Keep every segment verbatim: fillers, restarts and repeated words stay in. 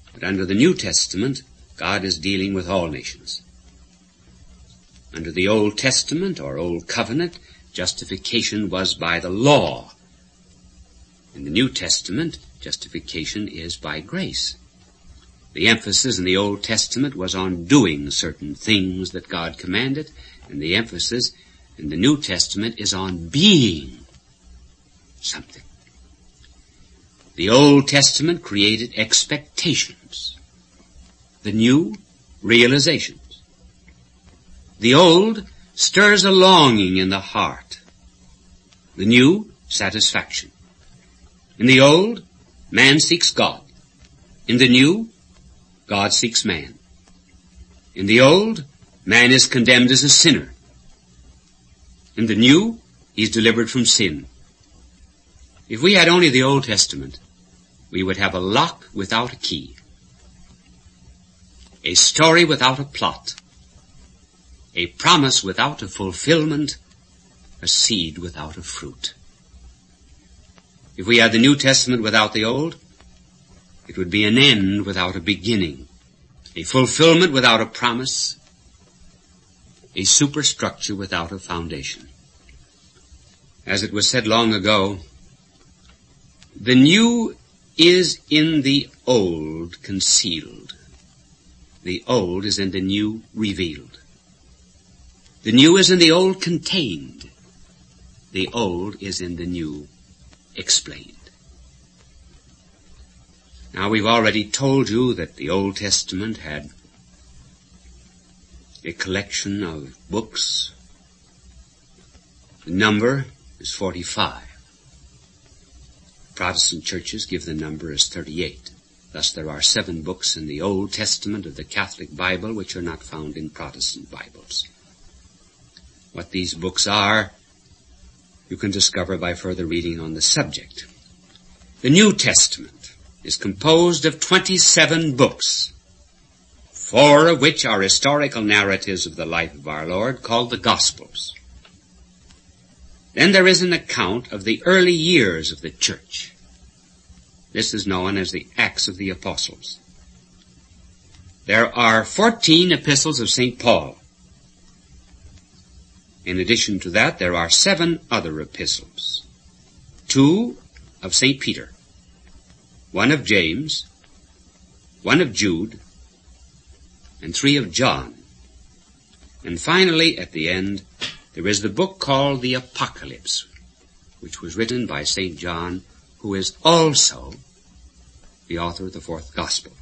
But under the New Testament, God is dealing with all nations. Under the Old Testament or Old Covenant, justification was by the law. In the New Testament, justification is by grace. The emphasis in the Old Testament was on doing certain things that God commanded, and the emphasis in the New Testament is on being something. The Old Testament created expectations. The New, realizations. The Old stirs a longing in the heart. The New, satisfaction. In the Old, man seeks God. In the New, God seeks man. In the Old, man is condemned as a sinner. In the New, he's delivered from sin. If we had only the Old Testament, we would have a lock without a key, a story without a plot, a promise without a fulfillment, a seed without a fruit. If we had the New Testament without the Old, it would be an end without a beginning, a fulfillment without a promise, a superstructure without a foundation. As it was said long ago, the new is in the old concealed. The old is in the new revealed. The new is in the old contained. The old is in the new explained. Now, we've already told you that the Old Testament had a collection of books. The number is forty-five. Protestant churches give the number as thirty-eight. Thus there are seven books in the Old Testament of the Catholic Bible which are not found in Protestant Bibles. What these books are, you can discover by further reading on the subject. The New Testament is composed of twenty-seven books, four of which are historical narratives of the life of our Lord, called the Gospels. Then there is an account of the early years of the church. This is known as the Acts of the Apostles. There are fourteen epistles of Saint Paul. In addition to that, there are seven other epistles. Two of Saint Peter, one of James, one of Jude, and three of John. And finally, at the end, there is the book called the Apocalypse, which was written by Saint John, who is also the author of the fourth Gospel.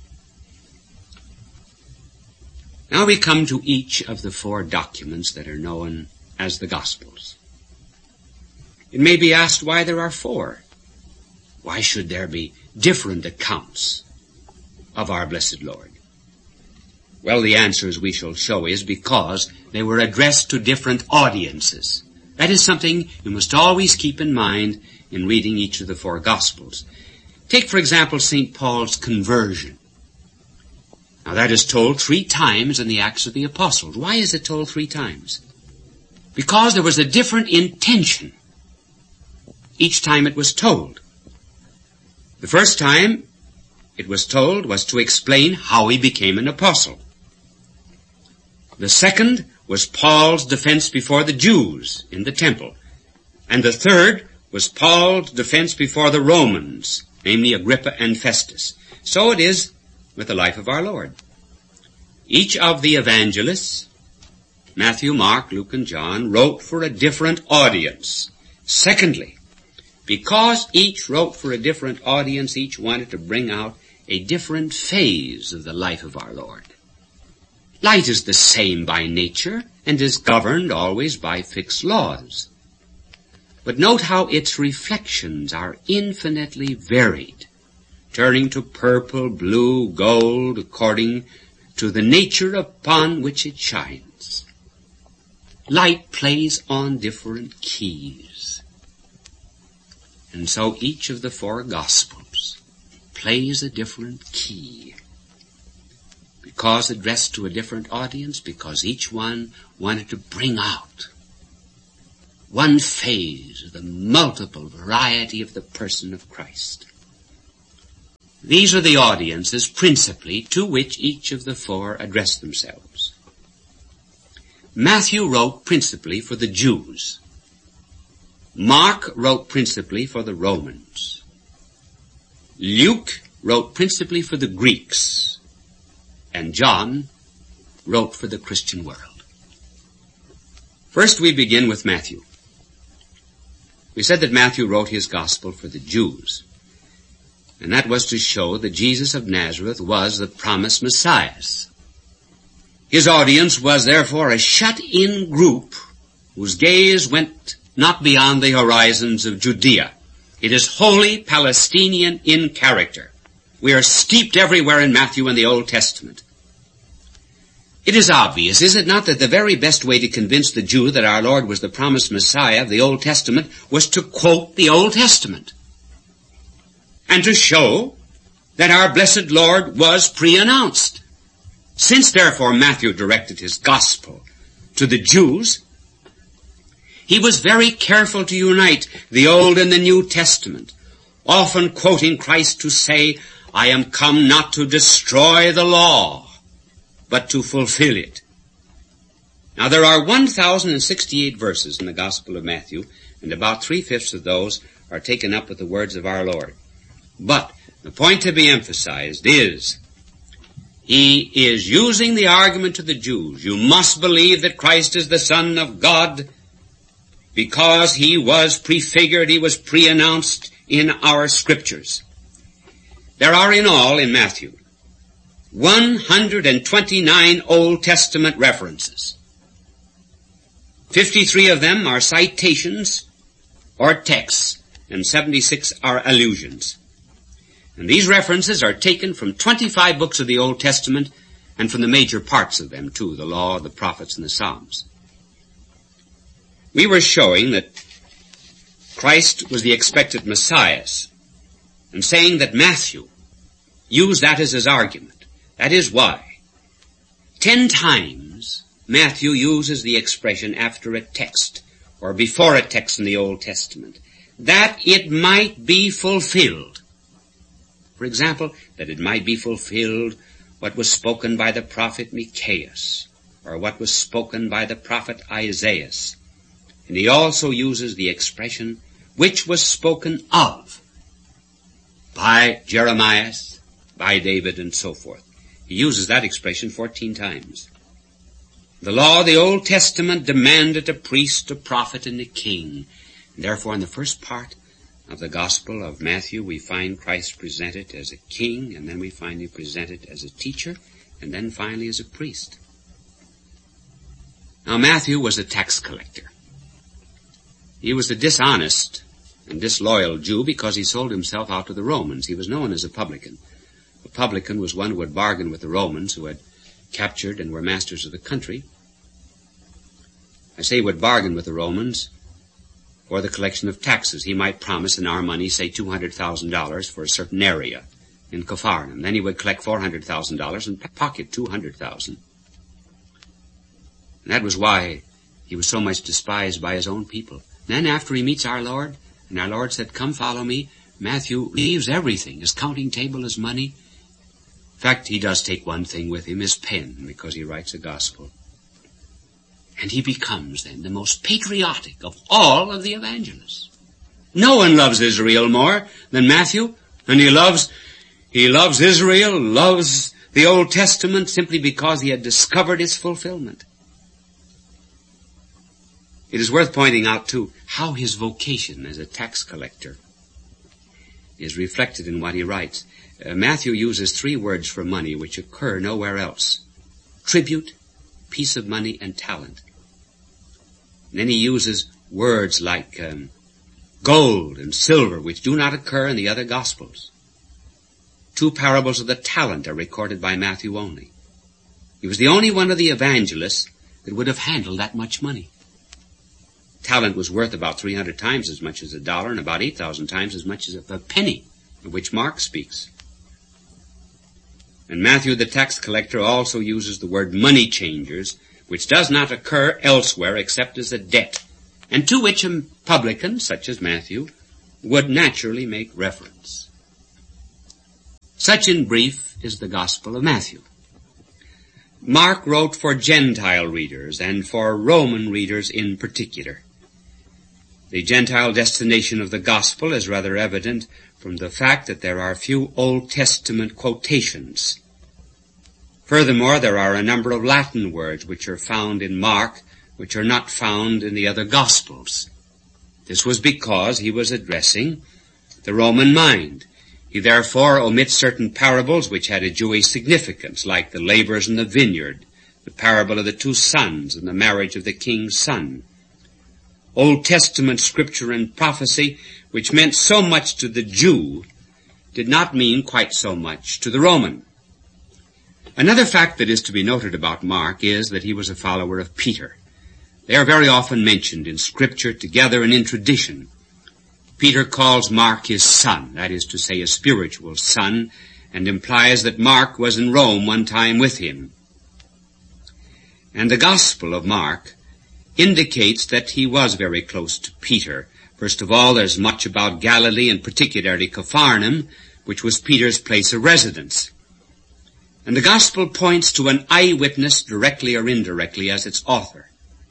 Now we come to each of the four documents that are known as the Gospels. It may be asked why there are four. Why should there be different accounts of our blessed Lord? Well, the answer, as we shall show, is because they were addressed to different audiences. That is something you must always keep in mind in reading each of the four Gospels. Take, for example, Saint Paul's conversion. Now, that is told three times in the Acts of the Apostles. Why is it told three times? Because there was a different intention each time it was told. The first time it was told was to explain how he became an apostle. The second was Paul's defense before the Jews in the temple. And the third was Paul's defense before the Romans, namely Agrippa and Festus. So it is with the life of our Lord. Each of the evangelists, Matthew, Mark, Luke, and John, wrote for a different audience. Secondly, because each wrote for a different audience, each wanted to bring out a different phase of the life of our Lord. Light is the same by nature and is governed always by fixed laws. But note how its reflections are infinitely varied, turning to purple, blue, gold, according to the nature upon which it shines. Light plays on different keys. And so each of the four Gospels plays a different key. Because addressed to a different audience, because each one wanted to bring out one phase of the multiple variety of the person of Christ. These are the audiences principally to which each of the four address themselves. Matthew wrote principally for the Jews. Mark wrote principally for the Romans. Luke wrote principally for the Greeks. And John wrote for the Christian world. First we begin with Matthew. We said that Matthew wrote his gospel for the Jews. And that was to show that Jesus of Nazareth was the promised Messiah. His audience was therefore a shut-in group whose gaze went not beyond the horizons of Judea. It is wholly Palestinian in character. We are steeped everywhere in Matthew and the Old Testament. It is obvious, is it not, that the very best way to convince the Jew that our Lord was the promised Messiah of the Old Testament was to quote the Old Testament, and to show that our blessed Lord was pre-announced. Since, therefore, Matthew directed his gospel to the Jews, he was very careful to unite the Old and the New Testament, often quoting Christ to say, "I am come not to destroy the law, but to fulfill it." Now there are one thousand sixty-eight verses in the Gospel of Matthew, and about three-fifths of those are taken up with the words of our Lord. But the point to be emphasized is, he is using the argument to the Jews. You must believe that Christ is the Son of God because he was prefigured, he was pre-announced in our scriptures. There are in all in Matthew one hundred twenty-nine Old Testament references. fifty-three of them are citations or texts, and seventy-six are allusions. And these references are taken from twenty-five books of the Old Testament and from the major parts of them too, the Law, the Prophets, and the Psalms. We were showing that Christ was the expected Messiah, and saying that Matthew used that as his argument. That is why ten times Matthew uses the expression after a text or before a text in the Old Testament, that it might be fulfilled. For example, that it might be fulfilled what was spoken by the prophet Micaiah, or what was spoken by the prophet Isaiah. And he also uses the expression which was spoken of by Jeremiah, by David, and so forth. He uses that expression fourteen times. The law of the Old Testament demanded a priest, a prophet, and a king. And therefore, in the first part of the Gospel of Matthew, we find Christ presented as a king, and then we find him presented as a teacher, and then finally as a priest. Now, Matthew was a tax collector. He was a dishonest and disloyal Jew because he sold himself out to the Romans. He was known as a publican. A publican was one who had bargained with the Romans, who had captured and were masters of the country. I say would bargain with the Romans for the collection of taxes. He might promise in our money, say, two hundred thousand dollars for a certain area in Capharnaum. Then he would collect four hundred thousand dollars and pocket two hundred thousand dollars. And that was why he was so much despised by his own people. Then after he meets our Lord, and our Lord said, "Come, follow me," Matthew leaves everything, his counting table, his money. In fact, he does take one thing with him, his pen, because he writes a gospel. And he becomes then the most patriotic of all of the evangelists. No one loves Israel more than Matthew, and he loves, he loves Israel, loves the Old Testament simply because he had discovered its fulfillment. It is worth pointing out, too, how his vocation as a tax collector is reflected in what he writes. Uh, Matthew uses three words for money which occur nowhere else: tribute, piece of money, and talent. And then he uses words like um, gold and silver, which do not occur in the other Gospels. Two parables of the talent are recorded by Matthew only. He was the only one of the evangelists that would have handled that much money. Talent was worth about three hundred times as much as a dollar, and about eight thousand times as much as a penny, of which Mark speaks. And Matthew the tax collector also uses the word money changers, which does not occur elsewhere except as a debt, and to which a publican, such as Matthew, would naturally make reference. Such, in brief, is the Gospel of Matthew. Mark wrote for Gentile readers and for Roman readers in particular. The Gentile destination of the Gospel is rather evident from the fact that there are few Old Testament quotations. Furthermore, there are a number of Latin words which are found in Mark, which are not found in the other Gospels. This was because he was addressing the Roman mind. He therefore omits certain parables which had a Jewish significance, like the laborers in the vineyard, the parable of the two sons, and the marriage of the king's son. Old Testament scripture and prophecy, which meant so much to the Jew, did not mean quite so much to the Roman. Another fact that is to be noted about Mark is that he was a follower of Peter. They are very often mentioned in Scripture together and in tradition. Peter calls Mark his son, that is to say, a spiritual son, and implies that Mark was in Rome one time with him. And the Gospel of Mark indicates that he was very close to Peter. First of all, there's much about Galilee, and particularly Capharnaum, which was Peter's place of residence. And the Gospel points to an eyewitness, directly or indirectly, as its author.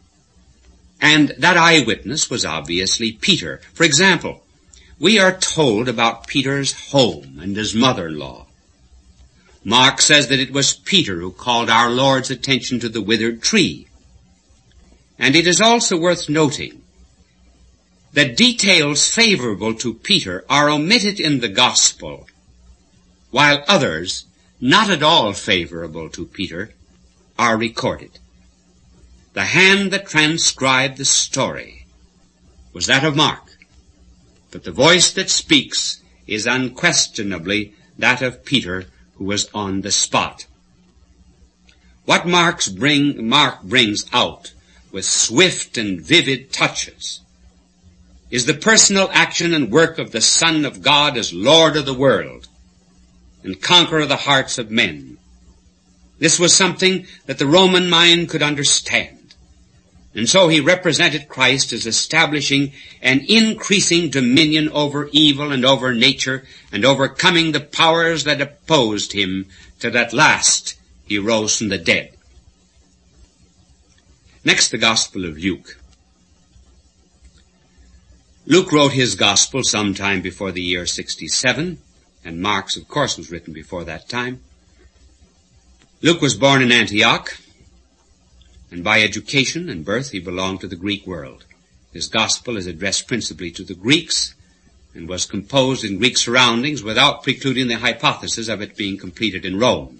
And that eyewitness was obviously Peter. For example, we are told about Peter's home and his mother-in-law. Mark says that it was Peter who called our Lord's attention to the withered tree. And it is also worth noting that details favorable to Peter are omitted in the Gospel, while others, not at all favorable to Peter, are recorded. The hand that transcribed the story was that of Mark, but the voice that speaks is unquestionably that of Peter, who was on the spot. What Mark's bring, Mark brings out with swift and vivid touches is the personal action and work of the Son of God as Lord of the world and conqueror of the hearts of men. This was something that the Roman mind could understand. And so he represented Christ as establishing an increasing dominion over evil and over nature and overcoming the powers that opposed him till at last he rose from the dead. Next, the Gospel of Luke. Luke wrote his Gospel sometime before the year sixty-seven, and Mark's, of course, was written before that time. Luke was born in Antioch, and by education and birth he belonged to the Greek world. His Gospel is addressed principally to the Greeks, and was composed in Greek surroundings without precluding the hypothesis of it being completed in Rome.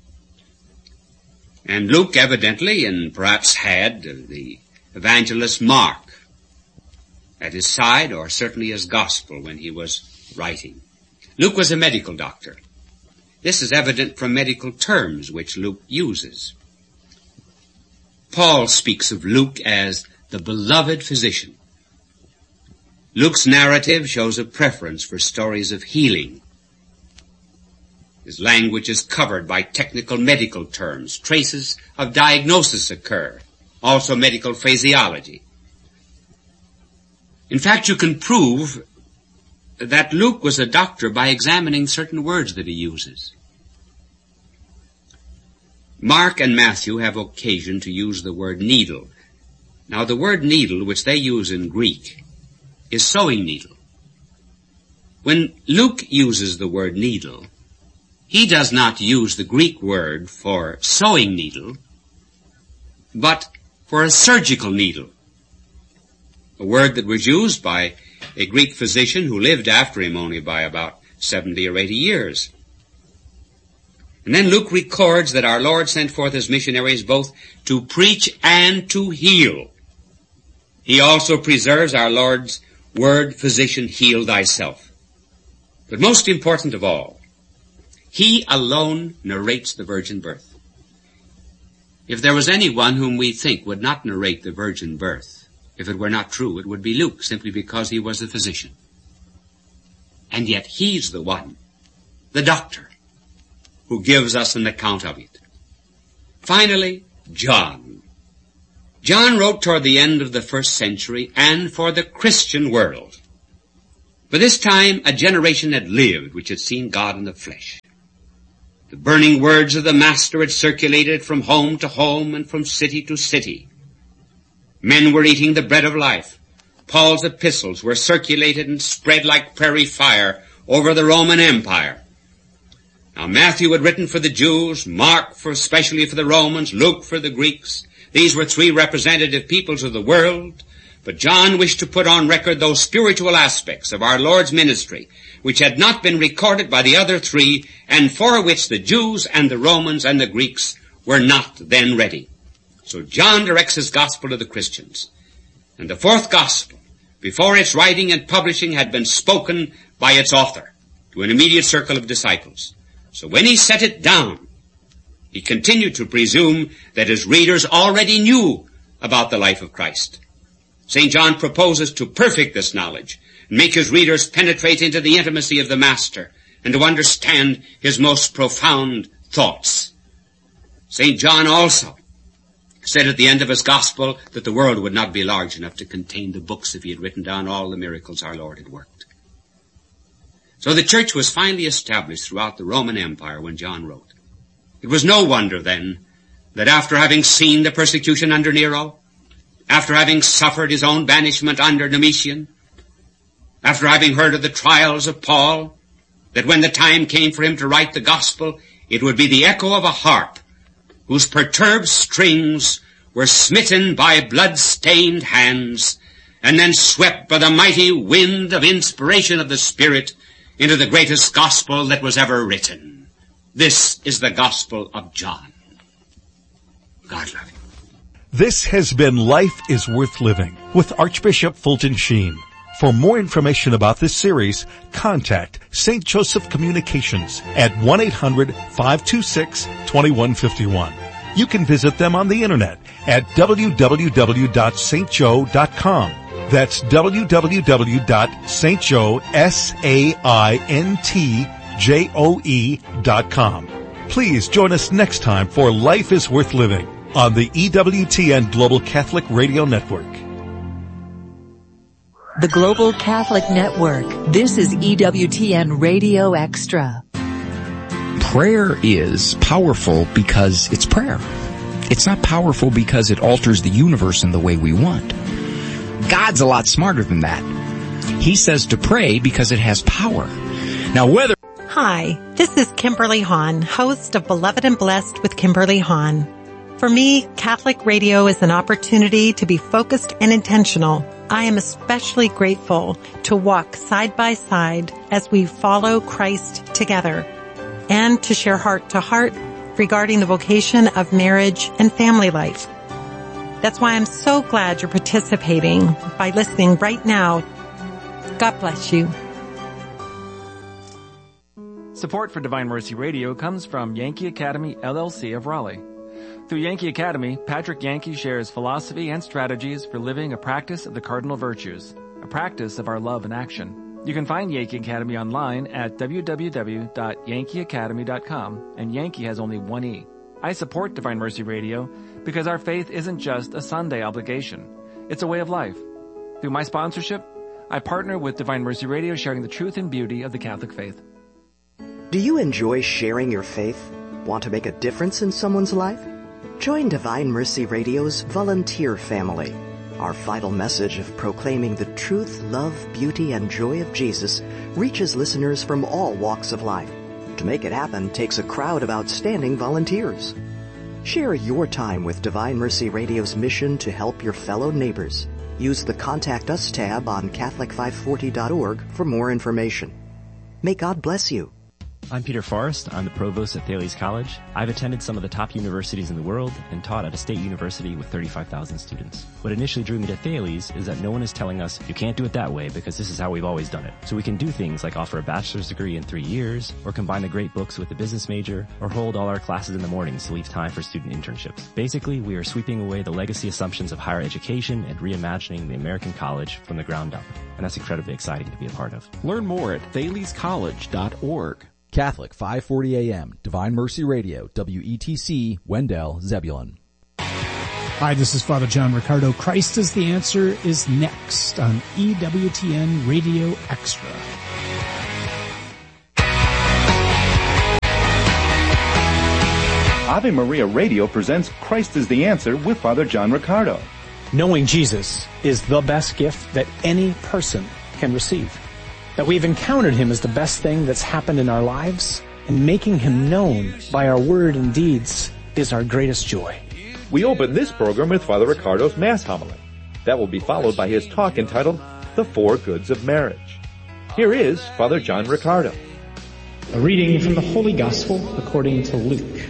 And Luke evidently, and perhaps had, the evangelist Mark at his side, or certainly his Gospel when he was writing. Luke was a medical doctor. This is evident from medical terms which Luke uses. Paul speaks of Luke as the beloved physician. Luke's narrative shows a preference for stories of healing. His language is covered by technical medical terms. Traces of diagnosis occur, also medical phraseology. In fact, you can prove that Luke was a doctor by examining certain words that he uses. Mark and Matthew have occasion to use the word needle. Now, the word needle, which they use in Greek, is sewing needle. When Luke uses the word needle, he does not use the Greek word for sewing needle, but for a surgical needle, a word that was used by a Greek physician who lived after him only by about seventy or eighty years. And then Luke records that our Lord sent forth his missionaries both to preach and to heal. He also preserves our Lord's word, physician, heal thyself. But most important of all, he alone narrates the virgin birth. If there was anyone whom we think would not narrate the virgin birth, if it were not true, it would be Luke, simply because he was a physician. And yet he's the one, the doctor, who gives us an account of it. Finally, John. John wrote toward the end of the first century and for the Christian world. By this time, a generation had lived which had seen God in the flesh. The burning words of the Master had circulated from home to home and from city to city. Men were eating the bread of life. Paul's epistles were circulated and spread like prairie fire over the Roman Empire. Now Matthew had written for the Jews, Mark for especially for the Romans, Luke for the Greeks. These were three representative peoples of the world. But John wished to put on record those spiritual aspects of our Lord's ministry which had not been recorded by the other three, and for which the Jews and the Romans and the Greeks were not then ready. So John directs his gospel to the Christians. And the fourth gospel, before its writing and publishing, had been spoken by its author to an immediate circle of disciples. So when he set it down, he continued to presume that his readers already knew about the life of Christ. Saint John proposes to perfect this knowledge and make his readers penetrate into the intimacy of the Master and to understand his most profound thoughts. Saint John also said at the end of his gospel that the world would not be large enough to contain the books if he had written down all the miracles our Lord had worked. So the church was finally established throughout the Roman Empire when John wrote. It was no wonder then that after having seen the persecution under Nero, after having suffered his own banishment under Domitian, after having heard of the trials of Paul, that when the time came for him to write the gospel, it would be the echo of a harp whose perturbed strings were smitten by blood-stained hands and then swept by the mighty wind of inspiration of the Spirit into the greatest gospel that was ever written. This is the gospel of John. God love you. This has been Life is Worth Living with Archbishop Fulton Sheen. For more information about this series, contact Saint Joseph Communications at one eight hundred, five two six, two one five one. You can visit them on the internet at w w w dot st joe dot com. That's w w w dot st joe dot com. Please join us next time for Life is Worth Living on the E W T N Global Catholic Radio Network. The Global Catholic Network. This is E W T N Radio Extra. Prayer is powerful because it's prayer. It's not powerful because it alters the universe in the way we want. God's a lot smarter than that. He says to pray because it has power. Now whether... Hi, this is Kimberly Hahn, host of Beloved and Blessed with Kimberly Hahn. For me, Catholic radio is an opportunity to be focused and intentional. I am especially grateful to walk side by side as we follow Christ together and to share heart to heart regarding the vocation of marriage and family life. That's why I'm so glad you're participating by listening right now. God bless you. Support for Divine Mercy Radio comes from Yankee Academy, L L C of Raleigh. Through Yankee Academy, Patrick Yankee shares philosophy and strategies for living a practice of the cardinal virtues, a practice of our love in action. You can find Yankee Academy online at w w w dot yankee academy dot com, and Yankee has only one E. I support Divine Mercy Radio because our faith isn't just a Sunday obligation. It's a way of life. Through my sponsorship, I partner with Divine Mercy Radio, sharing the truth and beauty of the Catholic faith. Do you enjoy sharing your faith? Want to make a difference in someone's life? Join Divine Mercy Radio's volunteer family. Our vital message of proclaiming the truth, love, beauty, and joy of Jesus reaches listeners from all walks of life. To make it happen takes a crowd of outstanding volunteers. Share your time with Divine Mercy Radio's mission to help your fellow neighbors. Use the Contact Us tab on catholic five forty dot org for more information. May God bless you. I'm Peter Forrest. I'm the provost at Thales College. I've attended some of the top universities in the world and taught at a state university with thirty-five thousand students. What initially drew me to Thales is that no one is telling us you can't do it that way because this is how we've always done it. So we can do things like offer a bachelor's degree in three years, or combine the great books with a business major, or hold all our classes in the mornings to leave time for student internships. Basically, we are sweeping away the legacy assumptions of higher education and reimagining the American college from the ground up. And that's incredibly exciting to be a part of. Learn more at thales college dot org. Catholic five forty A M, Divine Mercy Radio, W E T C, Wendell, Zebulon. Hi, this is Father John Ricardo. Christ is the Answer is next on E W T N Radio Extra. Ave Maria Radio presents Christ is the Answer with Father John Riccardo. Knowing Jesus is the best gift that any person can receive. That we've encountered him is the best thing that's happened in our lives, and making him known by our word and deeds is our greatest joy. We open this program with Father Riccardo's Mass homily. That will be followed by his talk entitled The Four Goods of Marriage. Here is Father John Riccardo. A reading from the Holy Gospel according to Luke.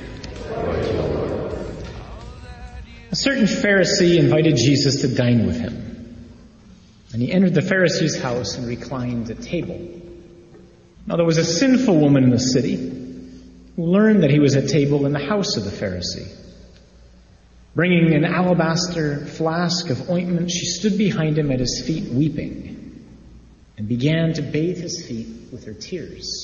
A certain Pharisee invited Jesus to dine with him. And he entered the Pharisee's house and reclined at table. Now there was a sinful woman in the city who learned that he was at table in the house of the Pharisee. Bringing an alabaster flask of ointment, she stood behind him at his feet weeping and began to bathe his feet with her tears.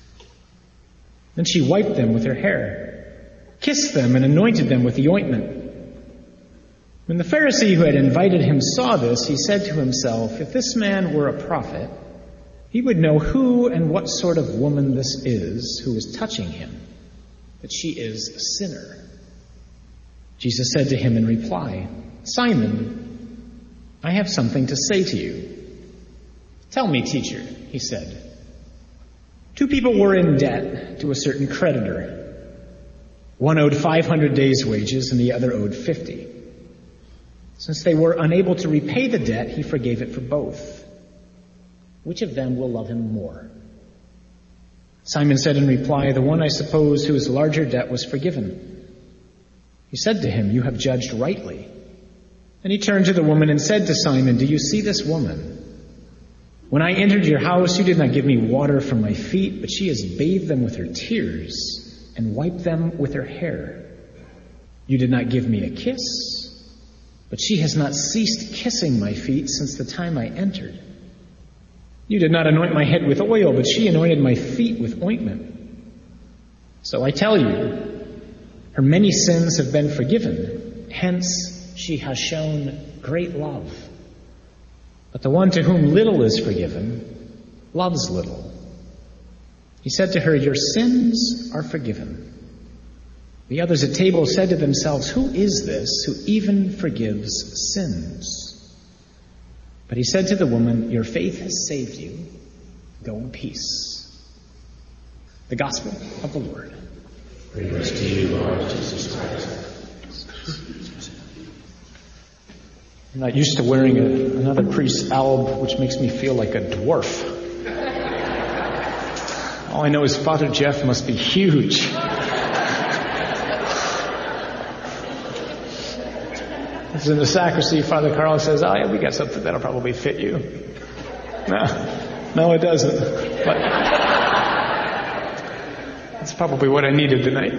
Then she wiped them with her hair, kissed them, and anointed them with the ointment. When the Pharisee who had invited him saw this, he said to himself, if this man were a prophet, he would know who and what sort of woman this is who is touching him, that she is a sinner. Jesus said to him in reply, Simon, I have something to say to you. Tell me, teacher, he said. Two people were in debt to a certain creditor. One owed five hundred days' wages and the other owed fifty. Since they were unable to repay the debt, he forgave it for both. Which of them will love him more? Simon said in reply, the one, I suppose, whose larger debt was forgiven. He said to him, you have judged rightly. Then he turned to the woman and said to Simon, do you see this woman? When I entered your house, you did not give me water for my feet, but she has bathed them with her tears and wiped them with her hair. You did not give me a kiss, but she has not ceased kissing my feet since the time I entered. You did not anoint my head with oil, but she anointed my feet with ointment. So I tell you, her many sins have been forgiven, hence she has shown great love. But the one to whom little is forgiven loves little. He said to her, your sins are forgiven. The others at table said to themselves, who is this who even forgives sins? But he said to the woman, your faith has saved you. Go in peace. The Gospel of the Lord. Praise to you, Lord Jesus Christ. I'm not used to wearing a, another priest's alb, which makes me feel like a dwarf. All I know is Father Jeff must be huge. As in the sacristy, Father Carl says, oh yeah, we got something that'll probably fit you. No, no it doesn't. But that's probably what I needed tonight.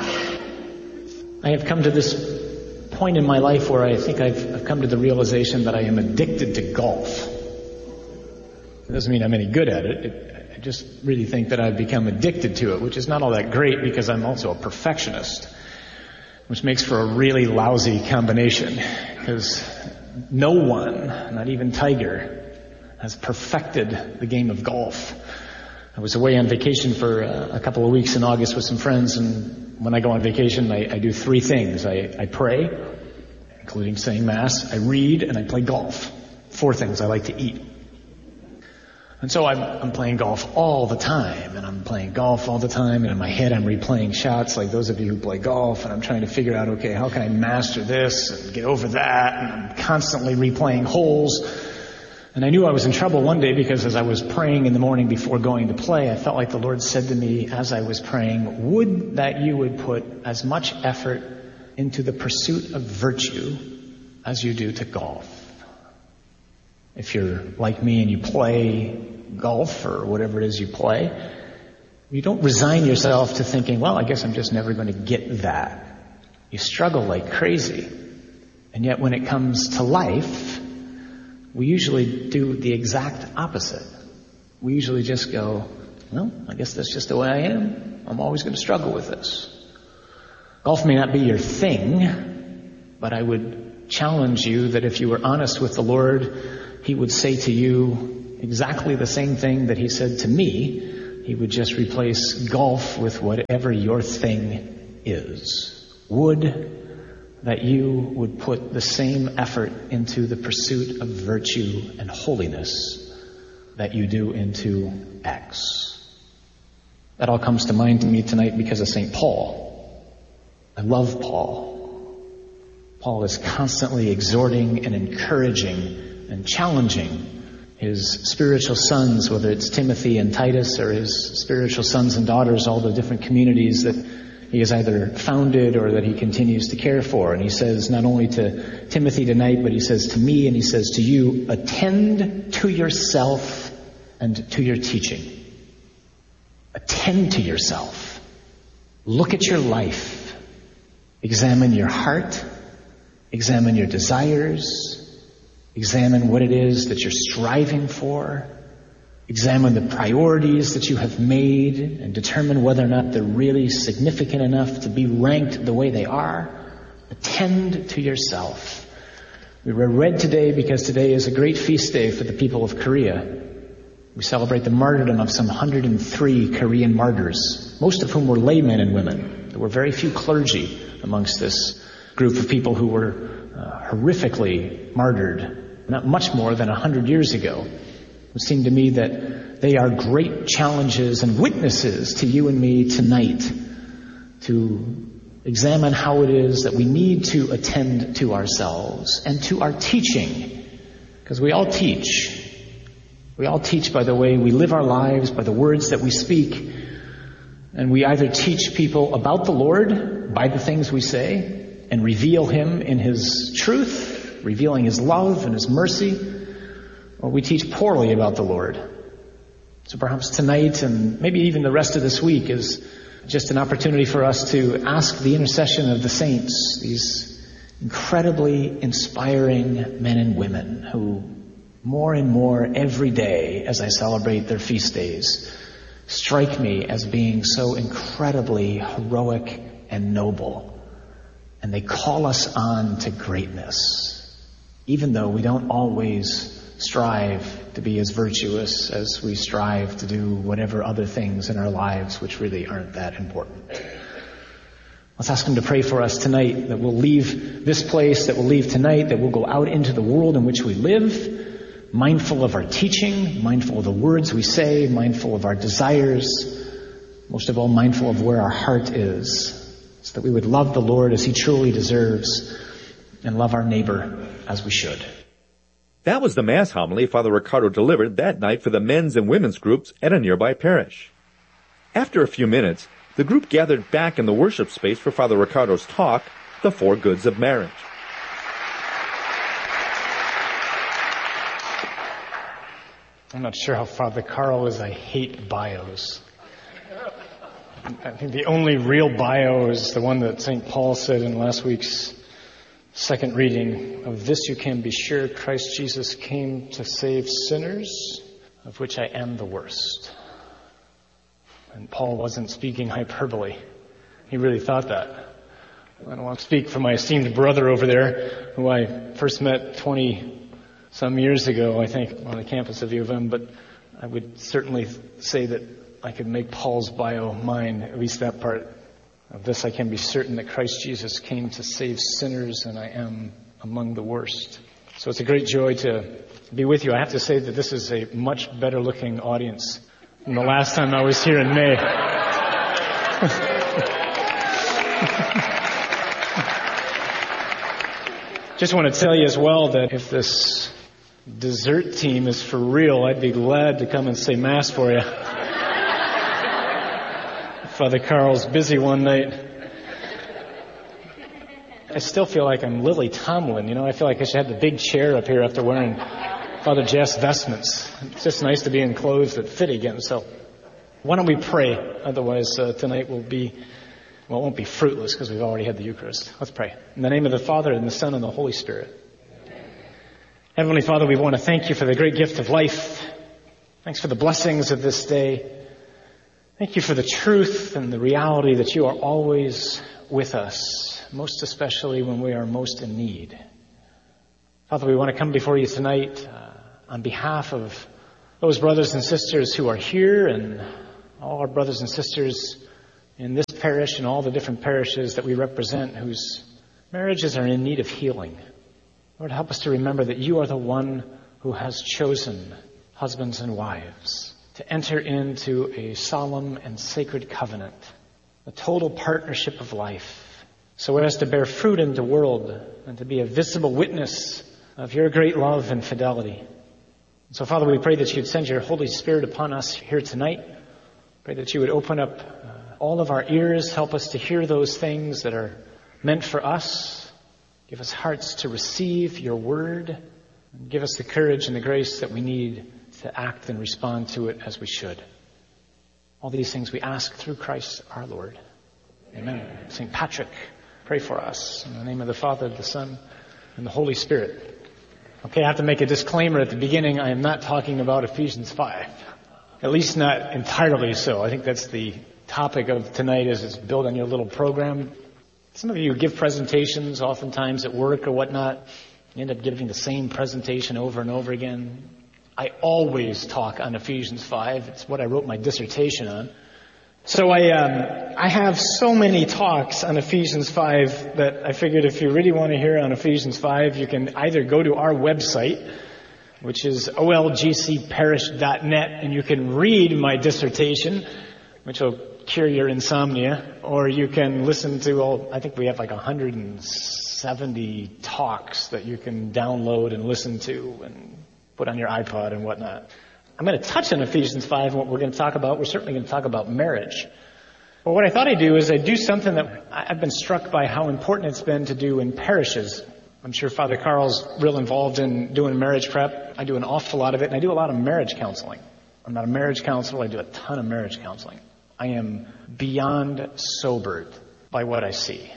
I have come to this point in my life where I think I've, I've come to the realization that I am addicted to golf. It doesn't mean I'm any good at it. it. I just really think that I've become addicted to it, which is not all that great because I'm also a perfectionist, which makes for a really lousy combination because no one, not even Tiger, has perfected the game of golf. I was away on vacation for uh, a couple of weeks in August with some friends, and when I go on vacation, I, I do three things. I, I pray, including saying Mass, I read, and I play golf. Four things. I like to eat. And so I'm, I'm playing golf all the time, and I'm playing golf all the time, and in my head I'm replaying shots like those of you who play golf, and I'm trying to figure out, okay, how can I master this and get over that, and I'm constantly replaying holes. And I knew I was in trouble one day because as I was praying in the morning before going to play, I felt like the Lord said to me as I was praying, would that you would put as much effort into the pursuit of virtue as you do to golf. If you're like me and you play golf or whatever it is you play, you don't resign yourself to thinking, well, I guess I'm just never going to get that. You struggle like crazy. And yet when it comes to life, we usually do the exact opposite. We usually just go, well, I guess that's just the way I am. I'm always going to struggle with this. Golf may not be your thing, but I would challenge you that if you were honest with the Lord, He would say to you exactly the same thing that He said to me. He would just replace golf with whatever your thing is. Would that you would put the same effort into the pursuit of virtue and holiness that you do into X. That all comes to mind to me tonight because of Saint Paul. I love Paul. Paul is constantly exhorting and encouraging and challenging his spiritual sons, whether it's Timothy and Titus or his spiritual sons and daughters, all the different communities that he has either founded or that he continues to care for. And he says not only to Timothy tonight, but he says to me and he says to you, attend to yourself and to your teaching. Attend to yourself. Look at your life. Examine your heart. Examine your desires. Examine what it is that you're striving for. Examine the priorities that you have made and determine whether or not they're really significant enough to be ranked the way they are. Attend to yourself. We were read today because today is a great feast day for the people of Korea. We celebrate the martyrdom of some one hundred three Korean martyrs, most of whom were laymen and women. There were very few clergy amongst this group of people who were uh, horrifically martyred not much more than one hundred years ago. It would seem to me that they are great challenges and witnesses to you and me tonight to examine how it is that we need to attend to ourselves and to our teaching. Because we all teach. We all teach by the way we live our lives, by the words that we speak. And we either teach people about the Lord by the things we say and reveal Him in His truth, revealing His love and His mercy, or we teach poorly about the Lord. So perhaps tonight and maybe even the rest of this week is just an opportunity for us to ask the intercession of the saints, these incredibly inspiring men and women who more and more every day as I celebrate their feast days strike me as being so incredibly heroic and noble. And they call us on to greatness, even though we don't always strive to be as virtuous as we strive to do whatever other things in our lives which really aren't that important. Let's ask Him to pray for us tonight, that we'll leave this place, that we'll leave tonight, that we'll go out into the world in which we live, mindful of our teaching, mindful of the words we say, mindful of our desires, most of all mindful of where our heart is, so that we would love the Lord as He truly deserves and love our neighbor as we should. That was the Mass homily Father Ricardo delivered that night for the men's and women's groups at a nearby parish. After a few minutes, the group gathered back in the worship space for Father Ricardo's talk, The Four Goods of Marriage. I'm not sure how Father Carl is. I hate bios. I think the only real bio is the one that Saint Paul said in last week's second reading. Of this you can be sure, Christ Jesus came to save sinners, of which I am the worst. And Paul wasn't speaking hyperbole. He really thought that. I don't want to speak for my esteemed brother over there, who I first met twenty some years ago, I think, on the campus of U of M, but I would certainly say that I could make Paul's bio mine, at least that part. Of this I can be certain, that Christ Jesus came to save sinners, and I am among the worst. So it's a great joy to be with you. I have to say that this is a much better looking audience than the last time I was here in May. Just want to tell you as well that if this dessert team is for real, I'd be glad to come and say Mass for you. Father Carl's busy one night. I still feel like I'm Lily Tomlin, you know. I feel like I should have the big chair up here after wearing Father Jeff's vestments. It's just nice to be in clothes that fit again. So why don't we pray? Otherwise, uh, tonight will be, well, it won't be fruitless because we've already had the Eucharist. Let's pray. In the name of the Father, and the Son, and the Holy Spirit. Heavenly Father, we want to thank You for the great gift of life. Thanks for the blessings of this day. Thank You for the truth and the reality that You are always with us, most especially when we are most in need. Father, we want to come before You tonight uh, on behalf of those brothers and sisters who are here and all our brothers and sisters in this parish and all the different parishes that we represent whose marriages are in need of healing. Lord, help us to remember that you are the one who has chosen husbands and wives to enter into a solemn and sacred covenant, a total partnership of life, so as to bear fruit in the world and to be a visible witness of your great love and fidelity. So, Father, we pray that you'd send your Holy Spirit upon us here tonight. Pray that you would open up uh, all of our ears, help us to hear those things that are meant for us. Give us hearts to receive your word, and give us the courage and the grace that we need to act and respond to it as we should. All these things we ask through Christ our Lord. Amen. Saint Patrick, pray for us. In the name of the Father, the Son, and the Holy Spirit. Okay, I have to make a disclaimer at the beginning. I am not talking about Ephesians five. At least not entirely so. I think that's the topic of tonight, is it's built on your little program. Some of you give presentations oftentimes at work or whatnot. You end up giving the same presentation over and over again. I always talk on Ephesians five. It's what I wrote my dissertation on. So I um, I have so many talks on Ephesians five that I figured if you really want to hear on Ephesians five, you can either go to our website, which is o l g c parish dot net, and you can read my dissertation, which will cure your insomnia, or you can listen to all, I think we have like one hundred seventy talks that you can download and listen to and put on your iPod and whatnot. I'm going to touch on Ephesians five and what we're going to talk about. We're certainly going to talk about marriage. But what I thought I'd do is I'd do something that I've been struck by how important it's been to do in parishes. I'm sure Father Carl's real involved in doing marriage prep. I do an awful lot of it, and I do a lot of marriage counseling. I'm not a marriage counselor. I do a ton of marriage counseling. I am beyond sobered by what I see.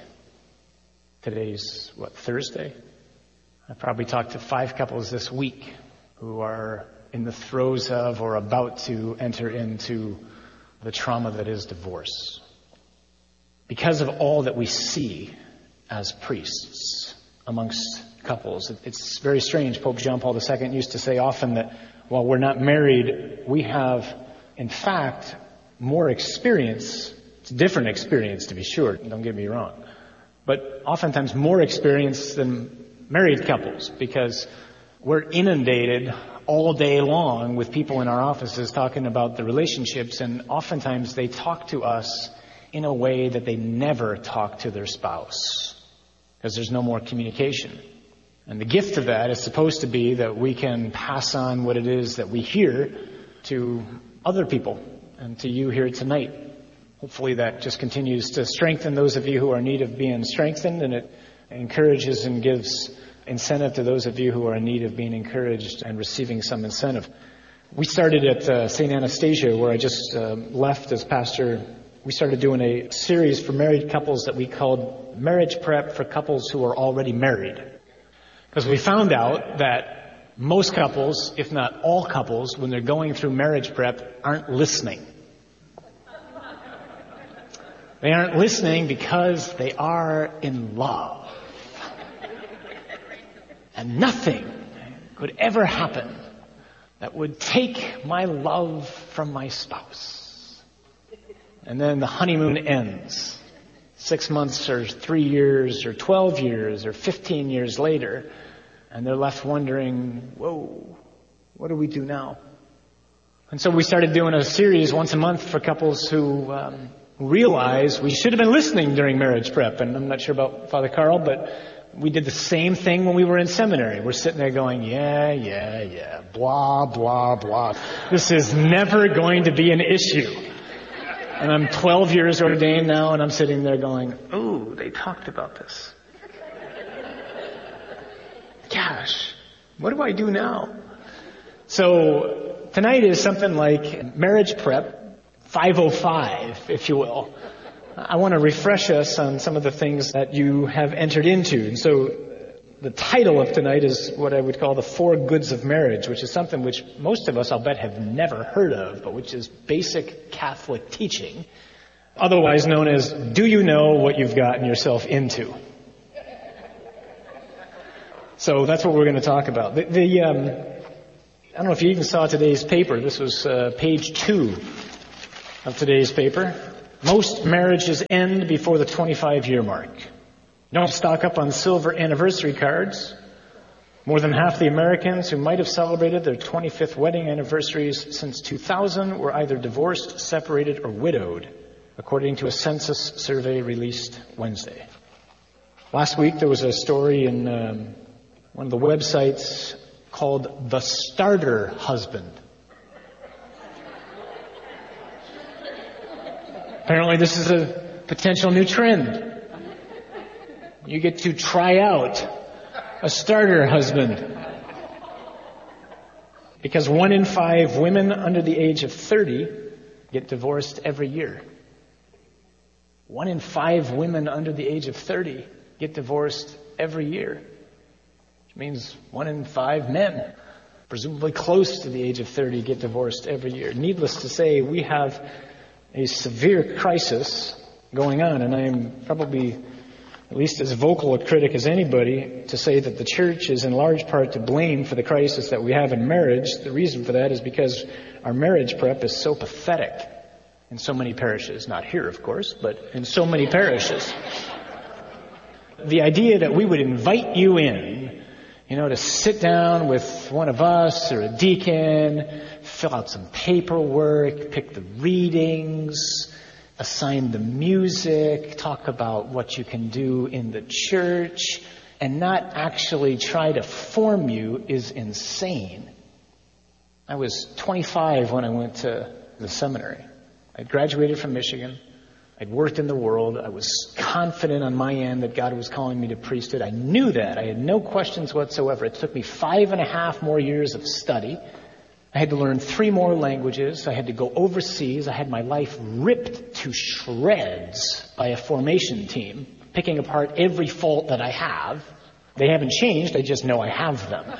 Today's, what, Thursday? I've probably talked to five couples this week who are in the throes of or about to enter into the trauma that is divorce. Because of all that we see as priests amongst couples. It's very strange. Pope John Paul the Second used to say often that while we're not married, we have, in fact, more experience. It's a different experience, to be sure. Don't get me wrong. But oftentimes more experience than married couples, because we're inundated all day long with people in our offices talking about the relationships, and oftentimes they talk to us in a way that they never talk to their spouse, because there's no more communication. And the gift of that is supposed to be that we can pass on what it is that we hear to other people and to you here tonight. Hopefully that just continues to strengthen those of you who are in need of being strengthened, and it encourages and gives incentive to those of you who are in need of being encouraged and receiving some incentive. We started at uh, Saint Anastasia, where I just uh, left as pastor. We started doing a series for married couples that we called Marriage Prep for Couples Who Are Already Married. Because we found out that most couples, if not all couples, when they're going through marriage prep, aren't listening. They aren't listening because they are in love. And nothing could ever happen that would take my love from my spouse. And then the honeymoon ends. Six months or three years or twelve years or fifteen years later, and they're left wondering, whoa, what do we do now? And so we started doing a series once a month for couples who um, realize we should have been listening during marriage prep. And I'm not sure about Father Carl, but we did the same thing when we were in seminary. We're sitting there going, yeah, yeah, yeah, blah, blah, blah. This is never going to be an issue. And I'm twelve years ordained now, and I'm sitting there going, ooh, they talked about this. Gosh, what do I do now? So tonight is something like marriage prep five oh five, if you will. I want to refresh us on some of the things that you have entered into. And so the title of tonight is what I would call the four goods of marriage, which is something which most of us, I'll bet, have never heard of, but which is basic Catholic teaching, otherwise known as, do you know what you've gotten yourself into? So that's what we're going to talk about. The, the um, I don't know if you even saw today's paper. This was uh, page two of today's paper. Most marriages end before the twenty-five year mark. Don't stock up on silver anniversary cards. More than half the Americans who might have celebrated their twenty-fifth wedding anniversaries since two thousand were either divorced, separated, or widowed, according to a census survey released Wednesday. Last week there was a story in um, one of the websites called The Starter Husband. Apparently this is a potential new trend. You get to try out a starter husband. Because one in five women under the age of thirty get divorced every year. One in five women under the age of thirty get divorced every year. Which means one in five men, presumably close to the age of thirty, get divorced every year. Needless to say, we have a severe crisis going on, and I am probably at least as vocal a critic as anybody to say that the church is in large part to blame for the crisis that we have in marriage. The reason for that is because our marriage prep is so pathetic in so many parishes. Not here, of course, but in so many parishes. The idea that we would invite you in, you know, to sit down with one of us or a deacon, fill out some paperwork, pick the readings, assign the music, talk about what you can do in the church, and not actually try to form you is insane. I was twenty-five when I went to the seminary. I graduated from Michigan. I'd worked in the world. I was confident on my end that God was calling me to priesthood. I knew that. I had no questions whatsoever. It took me five and a half more years of study. I had to learn three more languages. I had to go overseas. I had my life ripped to shreds by a formation team, picking apart every fault that I have. They haven't changed. I just know I have them.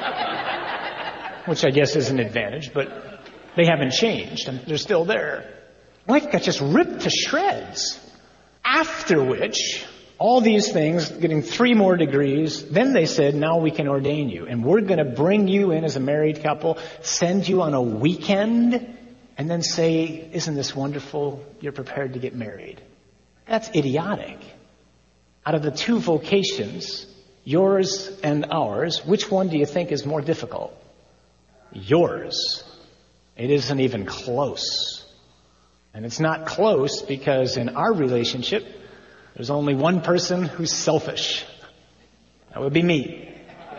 Which I guess is an advantage, but they haven't changed, and they're still there. Life got just ripped to shreds. After which, all these things, getting three more degrees, then they said, now we can ordain you. And we're going to bring you in as a married couple, send you on a weekend, and then say, isn't this wonderful? You're prepared to get married. That's idiotic. Out of the two vocations, yours and ours, which one do you think is more difficult? Yours. It isn't even close. And it's not close because in our relationship, there's only one person who's selfish. That would be me.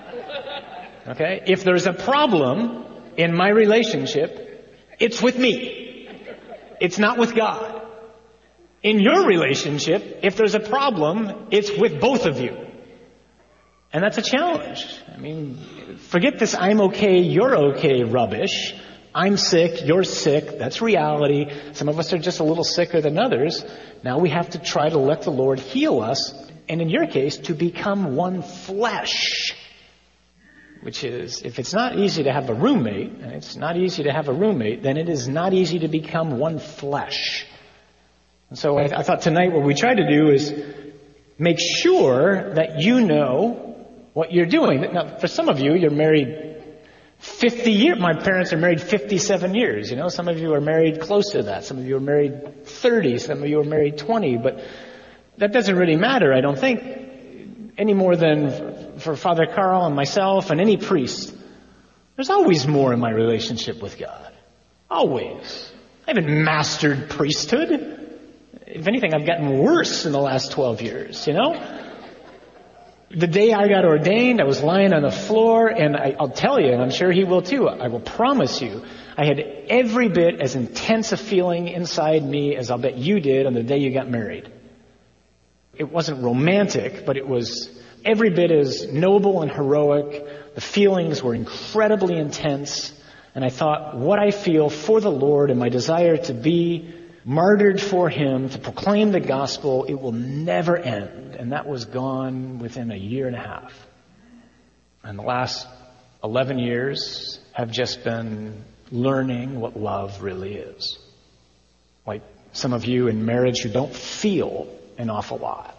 Okay? If there's a problem in my relationship, it's with me. It's not with God. In your relationship, if there's a problem, it's with both of you. And that's a challenge. I mean, forget this I'm okay, you're okay rubbish. I'm sick, you're sick, that's reality. Some of us are just a little sicker than others. Now we have to try to let the Lord heal us, and in your case, to become one flesh. Which is, if it's not easy to have a roommate, and it's not easy to have a roommate, then it is not easy to become one flesh. And so I, I thought tonight what we try to do is make sure that you know what you're doing. Now, for some of you, you're married fifty years. My parents are married fifty-seven years. You know, some of you are married close to that. Some of you are married thirty. Some of you are married twenty. But that doesn't really matter, I don't think, any more than for Father Carl and myself and any priest. There's always more in my relationship with God. Always. I haven't mastered priesthood. If anything, I've gotten worse in the last twelve years, you know? The day I got ordained, I was lying on the floor, and I, I'll tell you, and I'm sure he will too, I will promise you, I had every bit as intense a feeling inside me as I'll bet you did on the day you got married. It wasn't romantic, but it was every bit as noble and heroic. The feelings were incredibly intense, and I thought, what I feel for the Lord and my desire to be martyred for Him, to proclaim the gospel, it will never end. And that was gone within a year and a half. And the last eleven years have just been learning what love really is. Like some of you in marriage who don't feel an awful lot.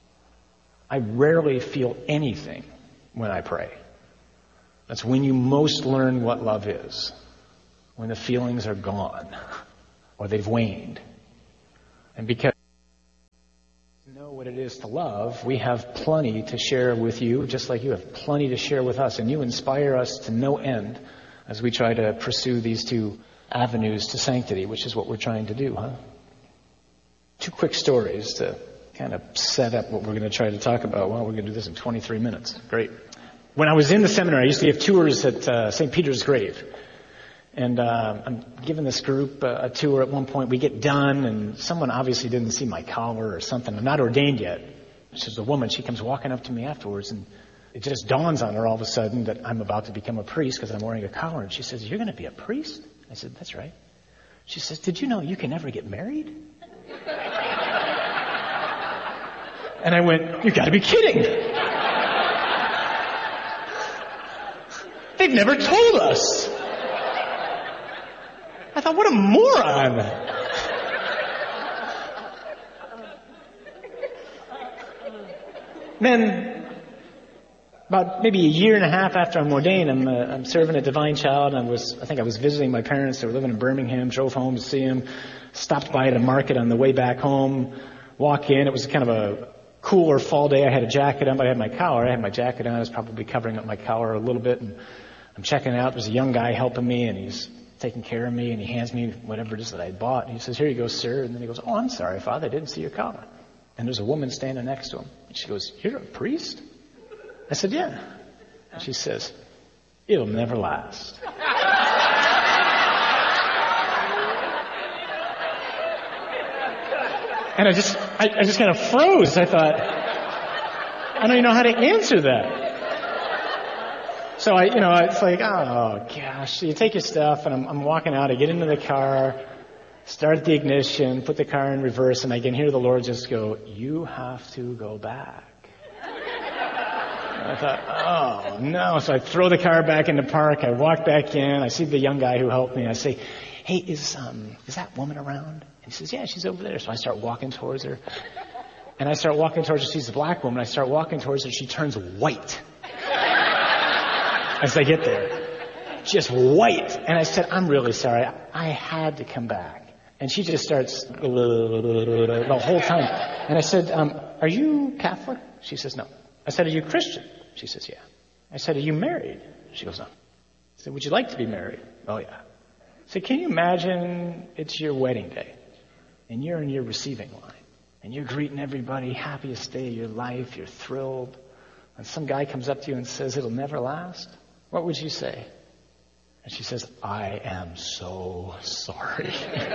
I rarely feel anything when I pray. That's when you most learn what love is. When the feelings are gone or they've waned. And because we know what it is to love, we have plenty to share with you, just like you have plenty to share with us. And you inspire us to no end as we try to pursue these two avenues to sanctity, which is what we're trying to do, huh? Two quick stories to kind of set up what we're going to try to talk about. Well, we're going to do this in twenty-three minutes. Great. When I was in the seminary, I used to give tours at uh, Saint Peter's Grave. And uh, I'm giving this group uh, a tour at one point. We get done, and someone obviously didn't see my collar or something. I'm not ordained yet. She's a woman. She comes walking up to me afterwards, and it just dawns on her all of a sudden that I'm about to become a priest because I'm wearing a collar. And she says, "You're going to be a priest?" I said, "That's right." She says, "Did you know you can never get married?" And I went, "You've got to be kidding. They've never told us." I thought, what a moron. Then, about maybe a year and a half after I'm ordained, I'm, uh, I'm serving a Divine Child. I was, I think I was visiting my parents. They were living in Birmingham. Drove home to see them. Stopped by at a market on the way back home. Walk in. It was kind of a cooler fall day. I had a jacket on, but I had my collar. I had my jacket on. I was probably covering up my collar a little bit. And I'm checking it out. There's a young guy helping me, and he's taking care of me, and he hands me whatever it is that I bought. And he says, "Here you go, sir." And then he goes, "Oh, I'm sorry, Father, I didn't see your collar." And there's a woman standing next to him. And she goes, "You're a priest?" I said, "Yeah." And she says, "It'll never last." And I just, I, I just kind of froze. I thought, I don't even know how to answer that. So I, you know, it's like, oh gosh, so you take your stuff, and I'm, I'm walking out. I get into the car, start the ignition, put the car in reverse, and I can hear the Lord just go, "You have to go back." And I thought, oh no. So I throw the car back in the park. I walk back in. I see the young guy who helped me. I say, "Hey, is um, is that woman around?" And he says, "Yeah, she's over there." So I start walking towards her, and I start walking towards her. She's a black woman. I start walking towards her. She turns white as I get there. Just white. And I said, "I'm really sorry. I had to come back." And she just starts the whole time. And I said, um, "Are you Catholic?" She says, "No." I said, "Are you Christian?" She says, "Yeah." I said, "Are you married?" She goes, "No." I said, "Would you like to be married?" "Oh, yeah." I said, "Can you imagine it's your wedding day, and you're in your receiving line, and you're greeting everybody, happiest day of your life, you're thrilled, and some guy comes up to you and says, 'It'll never last'? What would you say?" And she says, "I am so sorry."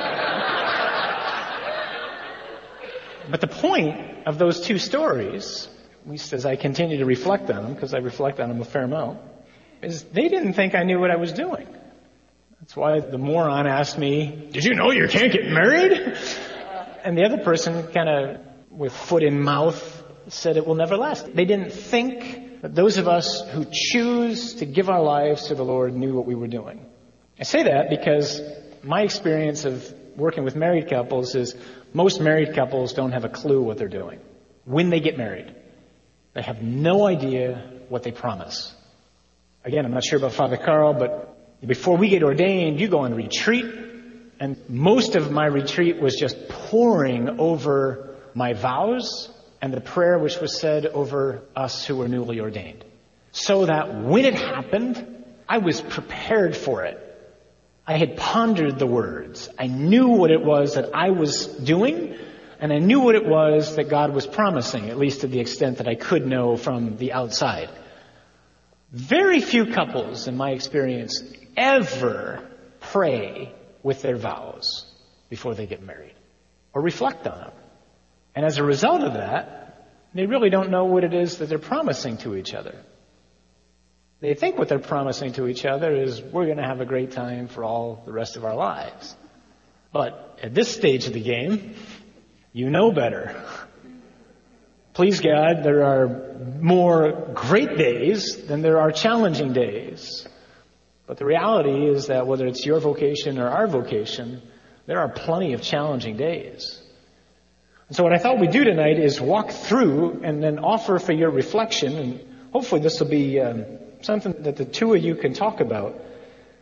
But the point of those two stories, at least as I continue to reflect on them, because I reflect on them a fair amount, is they didn't think I knew what I was doing. That's why the moron asked me, "Did you know you can't get married?" And the other person, kind of with foot in mouth, said it will never last. They didn't think that those of us who choose to give our lives to the Lord knew what we were doing. I say that because my experience of working with married couples is most married couples don't have a clue what they're doing when they get married. They have no idea what they promise. Again, I'm not sure about Father Carl, but before we get ordained, you go on retreat, and most of my retreat was just poring over my vows and the prayer which was said over us who were newly ordained. So that when it happened, I was prepared for it. I had pondered the words. I knew what it was that I was doing, and I knew what it was that God was promising, at least to the extent that I could know from the outside. Very few couples, in my experience, ever pray with their vows before they get married or reflect on them. And as a result of that, they really don't know what it is that they're promising to each other. They think what they're promising to each other is, we're going to have a great time for all the rest of our lives. But at this stage of the game, you know better. Please God, there are more great days than there are challenging days. But the reality is that whether it's your vocation or our vocation, there are plenty of challenging days. And so what I thought we'd do tonight is walk through and then offer for your reflection, and hopefully this will be um, something that the two of you can talk about,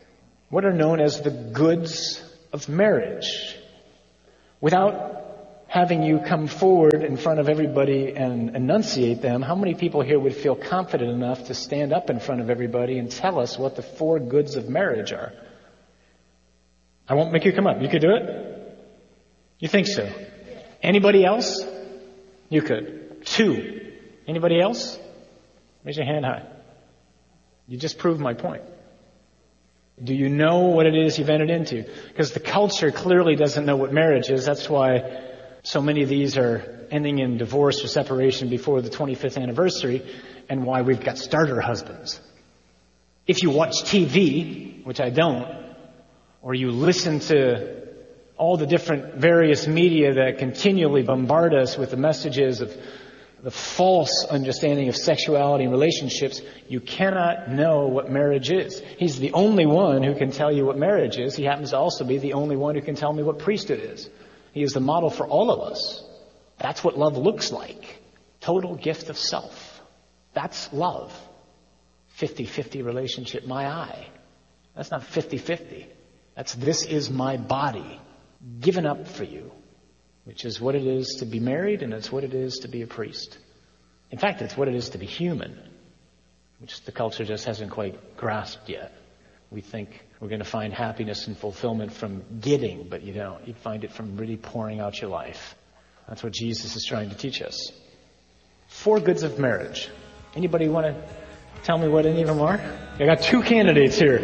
what are known as the goods of marriage, without having you come forward in front of everybody and enunciate them, how many people here would feel confident enough to stand up in front of everybody and tell us what the four goods of marriage are? I won't make you come up. You could do it? You think so? Anybody else? You could. Two. Anybody else? Raise your hand high. You just proved my point. Do you know what it is you've entered into? Because the culture clearly doesn't know what marriage is. That's why so many of these are ending in divorce or separation before the twenty-fifth anniversary, and why we've got starter husbands. If you watch T V, which I don't, or you listen to all the different various media that continually bombard us with the messages of the false understanding of sexuality and relationships, you cannot know what marriage is. He's the only one who can tell you what marriage is. He happens to also be the only one who can tell me what priesthood is. He is the model for all of us. That's what love looks like. Total gift of self. That's love. fifty-fifty relationship, my eye. That's not fifty-fifty. That's this is my body given up for you, which is what it is to be married, and it's what it is to be a priest. In fact, it's what it is to be human, which the culture just hasn't quite grasped yet. We think we're going to find happiness and fulfillment from giving, but you don't. You find it from really pouring out your life. That's what Jesus is trying to teach us. Four goods of marriage. Anybody want to tell me what any of them are? I got two candidates here.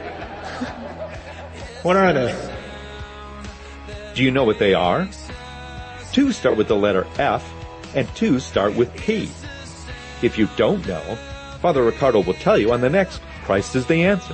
What are they? Do you know what they are? Two start with the letter F, and two start with P. If you don't know, Father Ricardo will tell you on the next Christ is the Answer.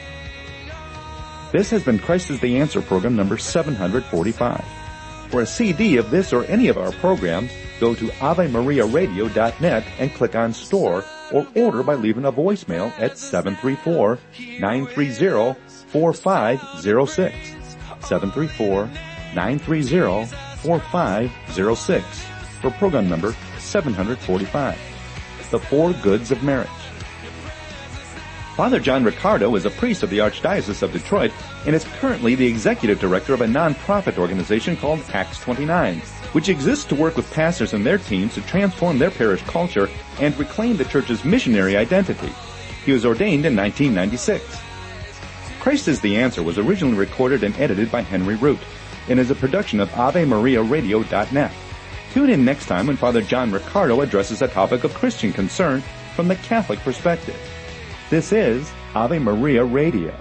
This has been Christ is the Answer program number seven hundred forty-five. For a C D of this or any of our programs, go to ave maria radio dot net and click on Store, or order by leaving a voicemail at seven three four, nine three zero, four five zero six. seven three four, nine three zero, four five zero six for program number seven hundred forty-five. The Four Goods of Marriage. Father John Ricardo is a priest of the Archdiocese of Detroit and is currently the executive director of a non-profit organization called Acts twenty-nine, which exists to work with pastors and their teams to transform their parish culture and reclaim the church's missionary identity. He was ordained in nineteen ninety-six. Christ is the Answer was originally recorded and edited by Henry Root and is a production of ave maria radio dot net. Tune in next time when Father John Ricardo addresses a topic of Christian concern from the Catholic perspective. This is Ave Maria Radio.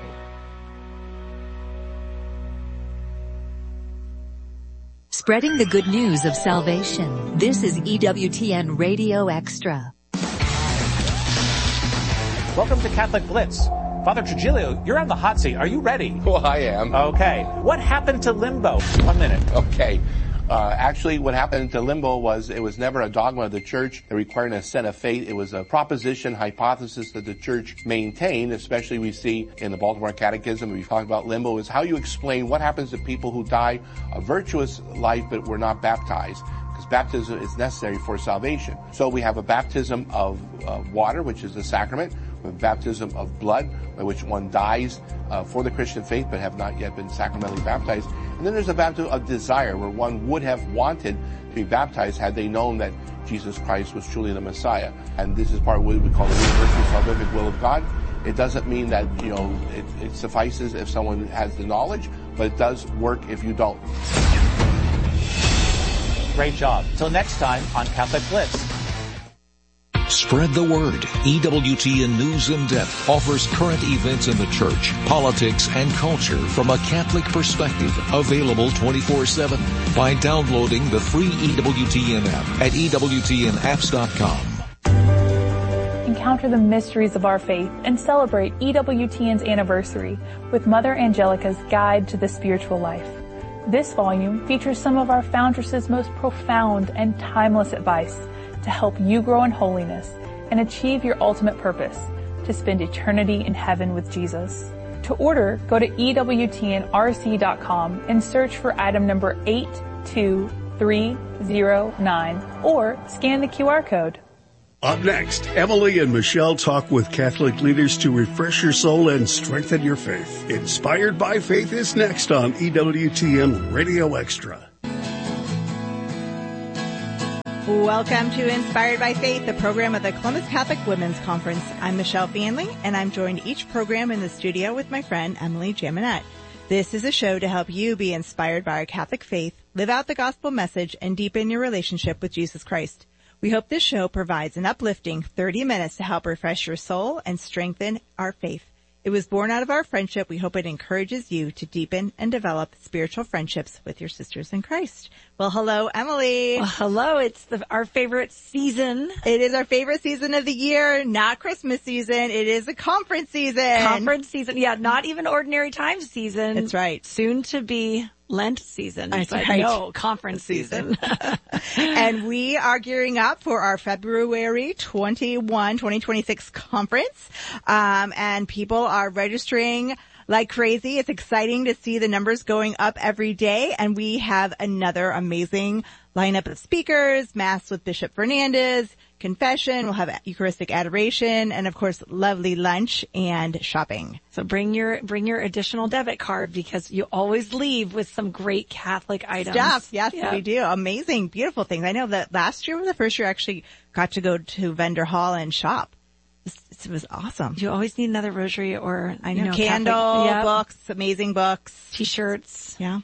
Spreading the good news of salvation. This is E W T N Radio Extra. Welcome to Catholic Blitz. Father Trujillo, you're on the hot seat. Are you ready? Well, I am. Okay. What happened to limbo? One minute. Okay. Uh, actually, what happened to limbo was it was never a dogma of the church that required a set of faith. It was a proposition, hypothesis that the church maintained, especially we see in the Baltimore Catechism. We talk about limbo is how you explain what happens to people who die a virtuous life but were not baptized. Because baptism is necessary for salvation. So we have a baptism of uh, water, which is the sacrament. We have baptism of blood, by which one dies uh, for the Christian faith but have not yet been sacramentally baptized. And then there's a baptism of desire, where one would have wanted to be baptized had they known that Jesus Christ was truly the Messiah. And this is part of what we call the universal salvific will of God. It doesn't mean that, you know, it, it suffices if someone has the knowledge, but it does work if you don't. Great job. Till next time on Catholic Blitz. Spread the word. E W T N News in Depth offers current events in the church, politics, and culture from a Catholic perspective. Available twenty-four seven by downloading the free E W T N app at E W T N apps dot com. Encounter the mysteries of our faith and celebrate E W T N's anniversary with Mother Angelica's Guide to the Spiritual Life. This volume features some of our foundress's most profound and timeless advice to help you grow in holiness and achieve your ultimate purpose, to spend eternity in heaven with Jesus. To order, go to E W T N R C dot com and search for item number eight two three zero nine or scan the Q R code. Up next, Emily and Michelle talk with Catholic leaders to refresh your soul and strengthen your faith. Inspired by Faith is next on E W T N Radio Extra. Welcome to Inspired by Faith, the program of the Columbus Catholic Women's Conference. I'm Michelle Fanley, and I'm joined each program in the studio with my friend Emily Jaminet. This is a show to help you be inspired by our Catholic faith, live out the gospel message, and deepen your relationship with Jesus Christ. We hope this show provides an uplifting thirty minutes to help refresh your soul and strengthen our faith. It was born out of our friendship. We hope it encourages you to deepen and develop spiritual friendships with your sisters in Christ. Well, hello, Emily. Well, hello. It's the, our favorite season. It is our favorite season of the year, not Christmas season. It is a conference season. Conference season. Yeah, not even ordinary time season. That's right. Soon to be Lent season. That's but right. No, conference season. And we are gearing up for our February twenty-first, twenty twenty-six conference. Um, and people are registering like crazy. It's exciting to see the numbers going up every day. And we have another amazing lineup of speakers, Mass with Bishop Fernandez, confession, we'll have Eucharistic adoration, and of course, lovely lunch and shopping. So bring your, bring your additional debit card because you always leave with some great Catholic items. Stuff, yes, yeah. We do. Amazing, beautiful things. I know that last year was the first year I actually got to go to Vendor Hall and shop. It was awesome. You always need another rosary or, I know, you know candle, yep. books, amazing books. T-shirts. Yeah.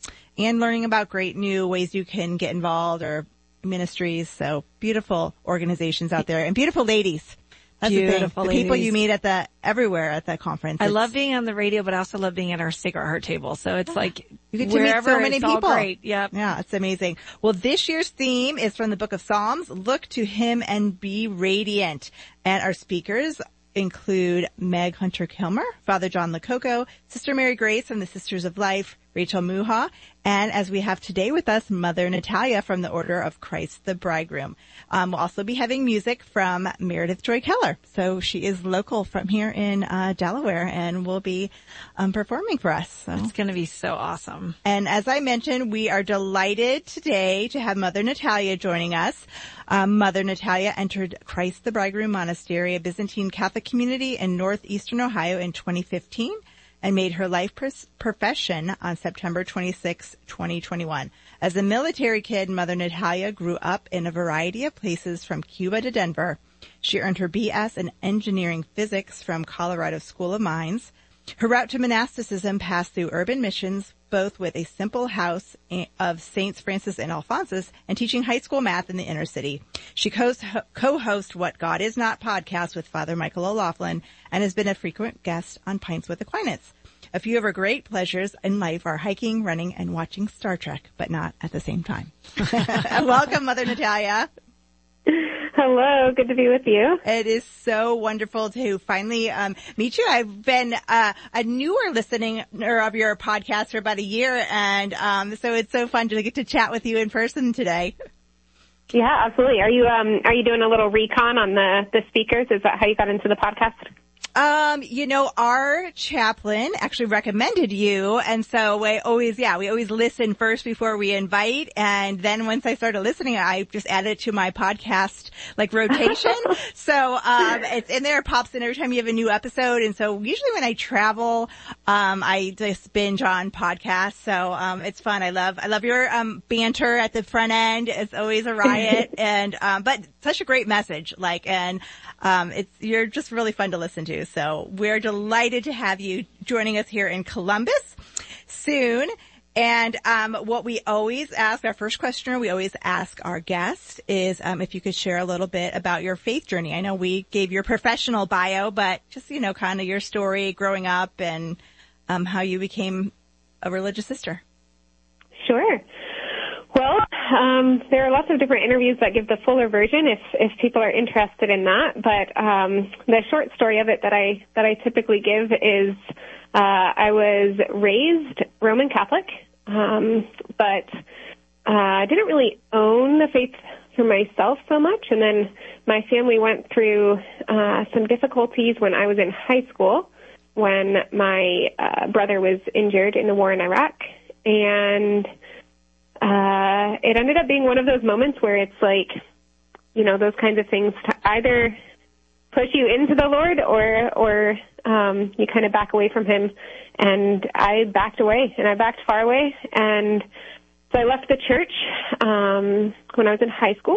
And learning about great new ways you can get involved or ministries. So beautiful organizations out there and beautiful ladies. That's beautiful the thing. The ladies. people you meet at the, everywhere at that conference. I It's, love being on the radio, but I also love being at our Sacred Heart table. So it's like, you get to meet so many it's people. All great. Yep. Yeah, it's amazing. Well, this year's theme is from the book of Psalms. Look to him and be radiant. And our speakers include Meg Hunter-Kilmer, Father John Lococo, Sister Mary Grace from the Sisters of Life, Rachel Muha, and as we have today with us, Mother Natalia from the Order of Christ the Bridegroom. Um, we'll also be having music from Meredith Joy Keller. So she is local from here in uh, Delaware and will be um, performing for us. So. It's going to be so awesome. And as I mentioned, we are delighted today to have Mother Natalia joining us. Um, Mother Natalia entered Christ the Bridegroom Monastery, a Byzantine Catholic community in northeastern Ohio in twenty fifteen. And made her life pers- profession on September twenty-sixth, twenty twenty-one. As a military kid, Mother Natalia grew up in a variety of places from Cuba to Denver. She earned her B S in engineering physics from Colorado School of Mines. Her route to monasticism passed through urban missions, both with a simple house of Saints Francis and Alphonsus and teaching high school math in the inner city. She co-hosts What God Is Not podcast with Father Michael O'Loughlin and has been a frequent guest on Pints with Aquinas. A few of her great pleasures in life are hiking, running, and watching Star Trek, but not at the same time. Welcome, Mother Natalia. Hello, good to be with you. It is so wonderful to finally um, meet you. I've been uh, a newer listener of your podcast for about a year, and um, so it's so fun to get to chat with you in person today. Yeah, absolutely. Are you um, are you doing a little recon on the, the speakers? Is that how you got into the podcast? Um, you know, our chaplain actually recommended you, and so we always, yeah, we always listen first before we invite, and then once I started listening, I just added it to my podcast, like, rotation. So, um, it's in there, it pops in every time you have a new episode, and so usually when I travel, um, I just binge on podcasts, so, um, it's fun. I love, I love your, um, banter at the front end. It's always a riot, and, um, but such a great message, like, and, um, it's, you're just really fun to listen to. So we're delighted to have you joining us here in Columbus soon. And um, what we always ask, our first question we always ask our guests is um, if you could share a little bit about your faith journey. I know we gave your professional bio, but just, you know, kind of your story growing up and um, how you became a religious sister. Sure. Well, um, there are lots of different interviews that give the fuller version if, if people are interested in that. But um, the short story of it that I that I typically give is uh, I was raised Roman Catholic, um, but uh, didn't really own the faith for myself so much. And then my family went through uh, some difficulties when I was in high school when my uh, brother was injured in the war in Iraq. And Uh, it ended up being one of those moments where it's like, you know, those kinds of things to either push you into the Lord or, or, um, you kind of back away from him. And I backed away and I backed far away. And so I left the church, um, when I was in high school